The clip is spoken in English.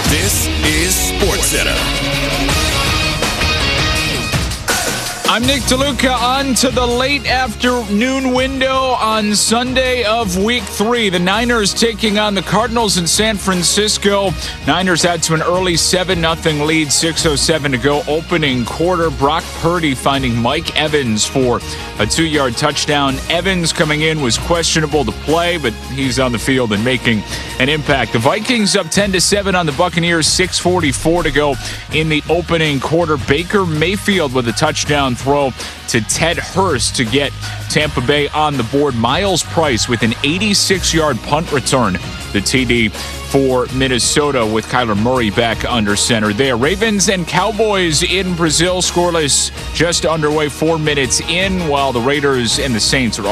This is SportsCenter. I'm Nick DeLuca. On to the late afternoon window on Sunday of Week 3. The Niners taking on the Cardinals in San Francisco. Niners out to an early 7-0 lead, 6:07 to go, opening quarter. Brock Purdy finding Mike Evans for a 2-yard touchdown. Evans coming in was questionable to play, but he's on the field and making an impact. The Vikings up 10-7 on the Buccaneers, 6:44 to go in the opening quarter. Baker Mayfield with a touchdown throw to Ted Hurst to get Tampa Bay on the board. Miles Price with an 86-yard punt return, the TD for Minnesota, with Kyler Murray back under center there. Ravens and Cowboys in Brazil, scoreless just underway, 4 minutes in, while the Raiders and the Saints are